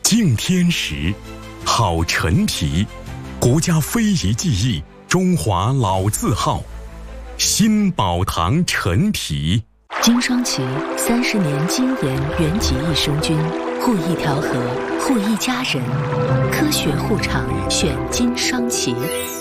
敬天时，好陈皮，国家非遗技艺，中华老字号，新宝堂陈皮。 金双旗30年精研原籍益生菌，护益调和，护一家人，科学护肠，选金双旗。